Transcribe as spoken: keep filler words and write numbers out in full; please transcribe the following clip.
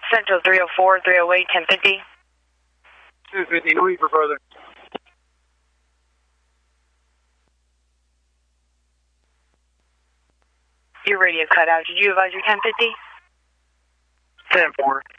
Central three oh four, three oh eight, ten fifty. two fifty, who you for further? Your radio cut out. Did you advise your ten fifty? ten four.